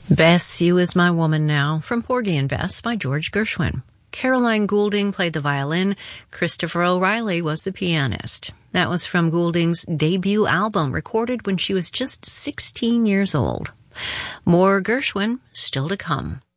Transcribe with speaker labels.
Speaker 1: Bess, You Is My Woman Now, from Porgy and Bess by George Gershwin. Caroline Goulding played the violin. Christopher O'Reilly was the pianist. That was from Goulding's debut album, recorded when she was just 16 years old. More Gershwin still to come.